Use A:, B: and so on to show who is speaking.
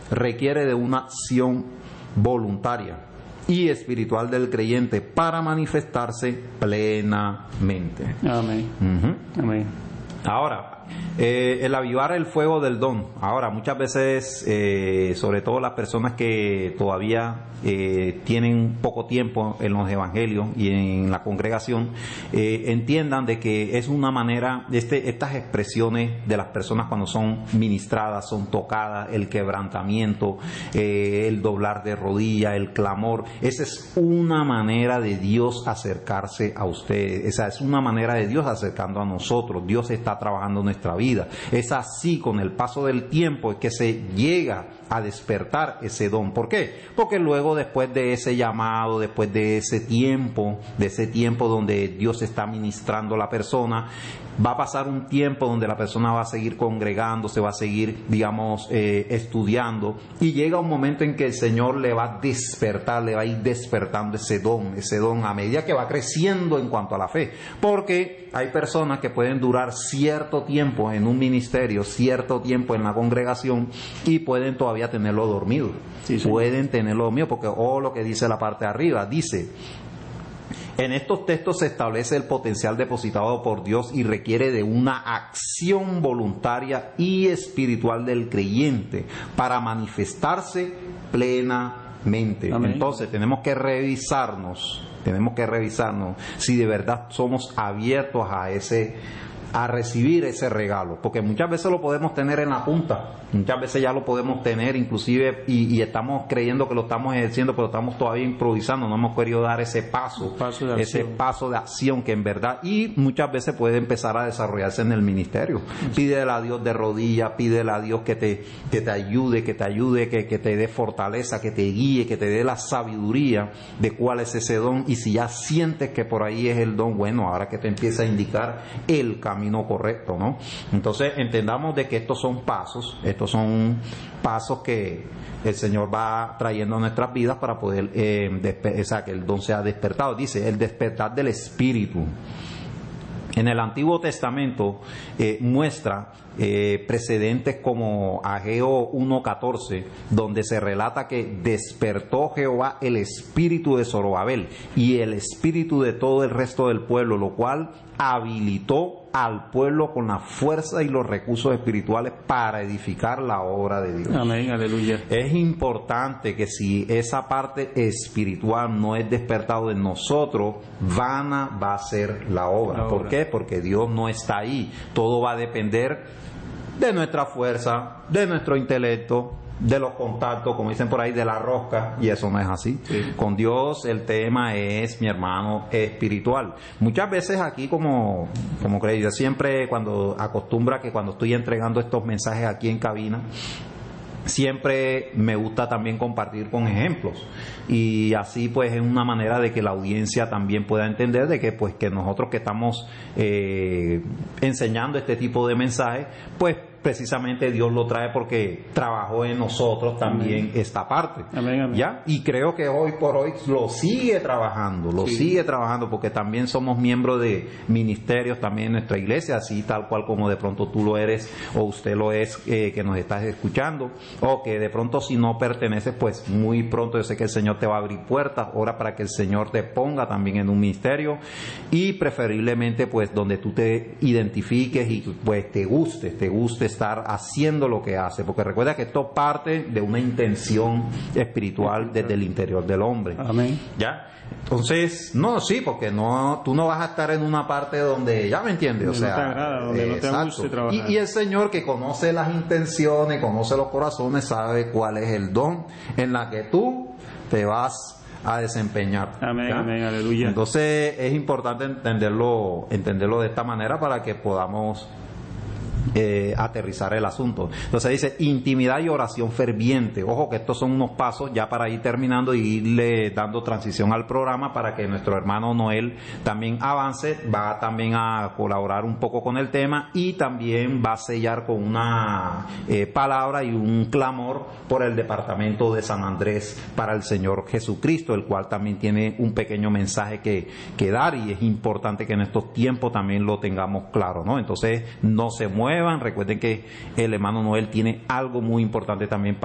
A: requiere de una acción voluntaria y espiritual del creyente para manifestarse plenamente.
B: Amén. Amén.
A: Ahora, el avivar el fuego del don. Ahora, muchas veces, sobre todo las personas que todavía tienen poco tiempo en los evangelios y en la congregación, entiendan de que es una manera, estas expresiones de las personas cuando son ministradas, son tocadas, el quebrantamiento, el doblar de rodilla, el clamor, esa es una manera de Dios acercarse a ustedes, esa es una manera de Dios acercando a nosotros. Dios está trabajando en nuestra vida. Es así, con el paso del tiempo, es que se llega a despertar ese don. ¿Por qué? Porque luego, después de ese llamado, después de ese tiempo donde Dios está ministrando a la persona, va a pasar un tiempo donde la persona va a seguir congregándose, va a seguir, estudiando, y llega un momento en que el Señor le va a despertar, le va a ir despertando ese don a medida que va creciendo en cuanto a la fe. Porque hay personas que pueden durar cierto tiempo en un ministerio, cierto tiempo en la congregación, y pueden todavía tenerlo dormido.
B: Sí.
A: Pueden tenerlo dormido porque, lo que dice la parte de arriba, dice: en estos textos se establece el potencial depositado por Dios y requiere de una acción voluntaria y espiritual del creyente para manifestarse plenamente.
B: Amén.
A: Entonces tenemos que revisarnos si de verdad somos abiertos a recibir ese regalo, porque muchas veces lo podemos tener en la punta, muchas veces ya lo podemos tener inclusive y estamos creyendo que lo estamos ejerciendo, pero estamos todavía improvisando, no hemos querido dar ese paso de acción que en verdad, y muchas veces puede empezar a desarrollarse en el ministerio. Pídele a Dios de rodillas, pídele a Dios que te ayude, que te dé fortaleza, que te guíe, que te dé la sabiduría de cuál es ese don, y si ya sientes que por ahí es el don, bueno, ahora que te empieza a indicar el camino correcto, ¿no? Entonces entendamos de que estos son pasos que el Señor va trayendo a nuestras vidas para poder que el don sea despertado. Dice, el despertar del Espíritu. En el Antiguo Testamento muestra precedentes como Ageo 1:14, donde se relata que despertó Jehová el espíritu de Zorobabel y el espíritu de todo el resto del pueblo, lo cual habilitó al pueblo con la fuerza y los recursos espirituales para edificar la obra de Dios.
B: Amén, aleluya.
A: Es importante que si esa parte espiritual no es despertado en nosotros, vana va a ser la obra. ¿Por qué? Porque Dios no está ahí. Todo va a depender de nuestra fuerza, de nuestro intelecto, de los contactos, como dicen por ahí, de la rosca, y eso no es así. Sí. Con Dios el tema es, mi hermano, espiritual. Muchas veces aquí como creo, yo siempre cuando estoy entregando estos mensajes aquí en cabina, siempre me gusta también compartir con ejemplos, y así pues es una manera de que la audiencia también pueda entender de que pues que nosotros que estamos enseñando este tipo de mensajes, pues precisamente Dios lo trae porque trabajó en nosotros también. Amén. Esta parte.
B: Amén, amén.
A: ¿Ya? Y creo que hoy por hoy lo sigue trabajando, porque también somos miembros de ministerios también en nuestra iglesia, así tal cual como de pronto tú lo eres o usted lo es, que nos estás escuchando, o que de pronto si no perteneces, pues muy pronto yo sé que el Señor te va a abrir puertas, ora para que el Señor te ponga también en un ministerio, y preferiblemente pues donde tú te identifiques y pues te guste estar haciendo lo que hace, porque recuerda que esto parte de una intención espiritual desde el interior del hombre.
B: Amén.
A: ¿Ya? Entonces, porque tú no vas a estar en una parte donde, ya me entiendes,
B: donde no te agrada, donde no te guste trabajar.
A: Y el Señor, que conoce las intenciones, conoce los corazones, sabe cuál es el don en la que tú te vas a desempeñar.
B: Amén,
A: ¿ya?
B: amén, aleluya.
A: Entonces es importante entenderlo de esta manera para que podamos aterrizar el asunto. Entonces dice intimidad y oración ferviente. Ojo que estos son unos pasos ya para ir terminando y irle dando transición al programa para que nuestro hermano Noel también avance, va también a colaborar un poco con el tema y también va a sellar con una palabra y un clamor por el departamento de San Andrés para el Señor Jesucristo, el cual también tiene un pequeño mensaje que dar, y es importante que en estos tiempos también lo tengamos claro, ¿no? Entonces no se muevan, recuerden que el hermano Noel tiene algo muy importante también